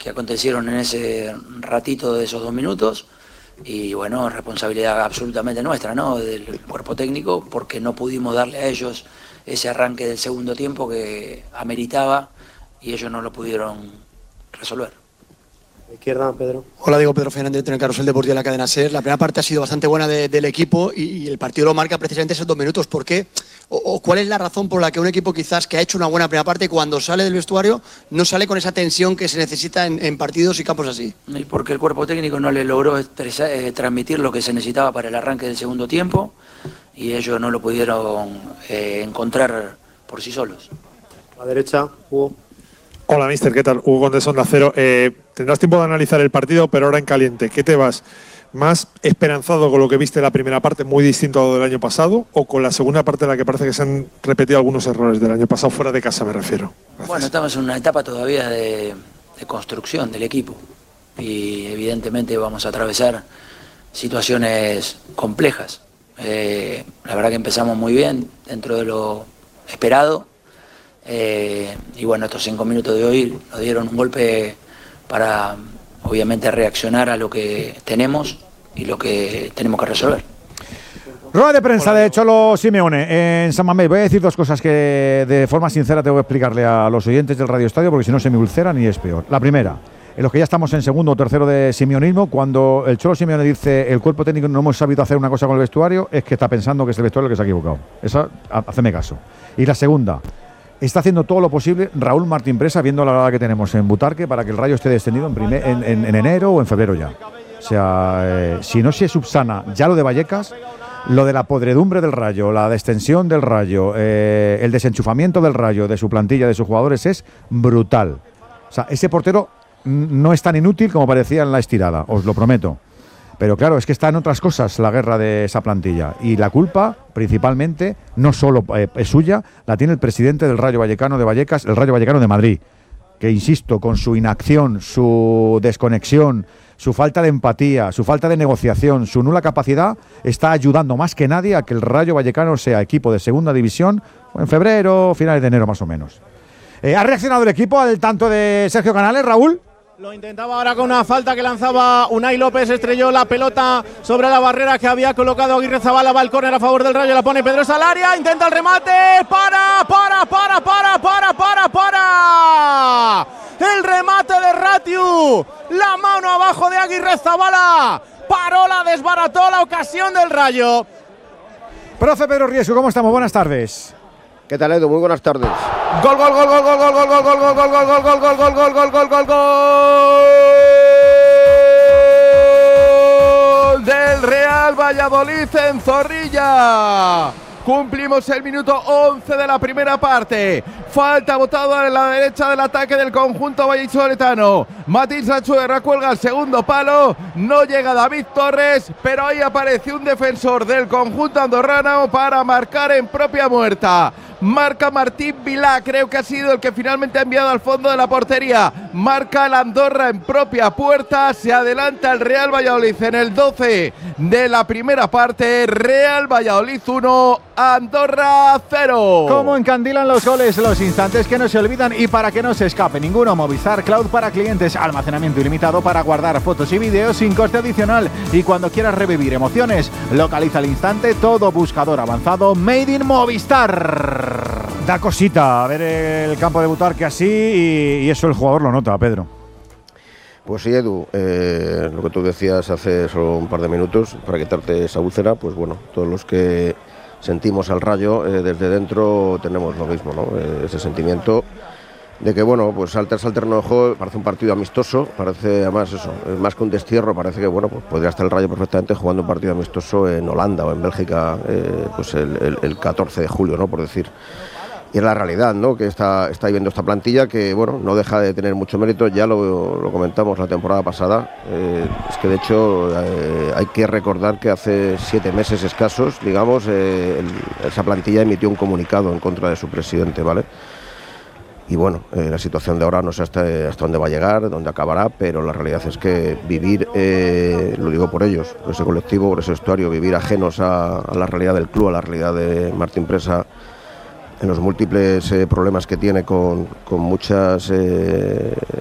que acontecieron en ese ratito de esos 2 minutos. Y bueno, responsabilidad absolutamente nuestra, ¿no? Del cuerpo técnico, porque no pudimos darle a ellos ese arranque del segundo tiempo que ameritaba y ellos no lo pudieron resolver. Izquierda, Pedro. Hola, digo Pedro Fernández, director en Carrusel Deportivo de la cadena SER. La primera parte ha sido bastante buena del equipo y el partido lo marca precisamente esos 2 minutos. ¿Por qué? ¿O cuál es la razón por la que un equipo quizás que ha hecho una buena primera parte, cuando sale del vestuario, no sale con esa tensión que se necesita en partidos y campos así? Y porque el cuerpo técnico no le logró transmitir lo que se necesitaba para el arranque del segundo tiempo y ellos no lo pudieron encontrar por sí solos. A la derecha, Hugo. Hola, mister, ¿qué tal? Hugo Condés, Onda Cero. Tendrás tiempo de analizar el partido, pero ahora en caliente. ¿Qué te vas? ¿Más esperanzado con lo que viste en la primera parte, muy distinto a lo del año pasado, o con la segunda parte en la que parece que se han repetido algunos errores del año pasado, fuera de casa me refiero? Gracias. Bueno, estamos en una etapa todavía de construcción del equipo y evidentemente vamos a atravesar situaciones complejas. La verdad que empezamos muy bien dentro de lo esperado. Y bueno, estos 5 minutos de hoy nos dieron un golpe para obviamente reaccionar a lo que tenemos y lo que tenemos que resolver. Rueda de prensa de Cholo Simeone en San Mamés. Voy a decir 2 cosas que de forma sincera tengo que explicarle a los oyentes del Radio Estadio, porque si no se me ulceran y es peor. La primera, en los que ya estamos en segundo o tercero de simeonismo, cuando el Cholo Simeone dice el cuerpo técnico no hemos sabido hacer una cosa con el vestuario, es que está pensando que es el vestuario el que se ha equivocado. Eso, haceme caso. Y la segunda, está haciendo todo lo posible Raúl Martín Presa, viendo la hora que tenemos en Butarque, para que el Rayo esté descendido en enero o en febrero ya. O sea, si no se subsana ya lo de Vallecas, lo de la podredumbre del Rayo, la descensión del Rayo, el desenchufamiento del Rayo, de su plantilla, de sus jugadores, es brutal. O sea, ese portero no es tan inútil como parecía en la estirada, os lo prometo. Pero claro, es que está en otras cosas la guerra de esa plantilla. Y la culpa, principalmente, no solo es suya, la tiene el presidente del Rayo Vallecano de Vallecas, el Rayo Vallecano de Madrid. Que, insisto, con su inacción, su desconexión, su falta de empatía, su falta de negociación, su nula capacidad, está ayudando más que nadie a que el Rayo Vallecano sea equipo de segunda división en febrero, finales de enero más o menos. ¿Ha reaccionado el equipo al tanto de Sergio Canales, Raúl? Lo intentaba ahora con una falta que lanzaba Unai López, estrelló la pelota sobre la barrera que había colocado Aguirre Zabala, va el córner a favor del Rayo, la pone Pedrosa al área, intenta el remate, para. El remate de Ratiu, la mano abajo de Aguirre Zabala, paró, la desbarató la ocasión del Rayo. Profe Pedro Riesco, ¿cómo estamos? Buenas tardes. ¿Qué tal, Edu? Muy buenas tardes. Gol del Real Valladolid en Zorrilla. Cumplimos el minuto 11 de la primera parte. Falta botada en la derecha del ataque del conjunto vallisoletano. Matís Achuerra cuelga el segundo palo. No llega David Torres, pero ahí aparece un defensor del conjunto andorrano para marcar en propia muerta. Marca Martín Vilá, creo que ha sido el que finalmente ha enviado al fondo de la portería. Marca el Andorra en propia puerta. Se adelanta el Real Valladolid en el 12 de la primera parte. Real Valladolid 1, Andorra 0. Cómo encandilan los goles, los instantes que no se olvidan y para que no se escape ninguno. Movistar Cloud para clientes, almacenamiento ilimitado para guardar fotos y vídeos sin coste adicional. Y cuando quieras revivir emociones, localiza al instante todo buscador avanzado Made in Movistar. Da cosita ver el campo de Butarque así y eso el jugador lo nota, Pedro. Pues sí, Edu, lo que tú decías hace solo un par de minutos, para quitarte esa úlcera, pues bueno, todos los que sentimos al Rayo desde dentro tenemos lo mismo, ¿no? Ese sentimiento de que, bueno, pues salta no juego, parece un partido amistoso, parece además eso, más que un destierro, parece que, bueno, pues podría estar el Rayo perfectamente jugando un partido amistoso en Holanda o en Bélgica, pues el 14 de julio, ¿no? Por decir. Y es la realidad, ¿no? Que está viviendo esta plantilla que, bueno, no deja de tener mucho mérito, ya lo comentamos la temporada pasada, es que de hecho hay que recordar que hace 7 meses escasos, digamos, esa plantilla emitió un comunicado en contra de su presidente, ¿vale? Y bueno, la situación de ahora no sé hasta dónde va a llegar, dónde acabará, pero la realidad es que vivir, lo digo por ellos, por ese colectivo, por ese vestuario, vivir ajenos a la realidad del club, a la realidad de Martín Presa, en los múltiples problemas que tiene con muchas